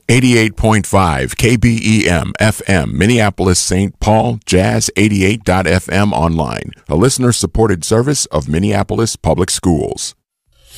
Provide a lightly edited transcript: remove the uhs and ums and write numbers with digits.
88.5 KBEM FM, Minneapolis, St. Paul, Jazz 88.FM online, a listener-supported service of Minneapolis Public Schools.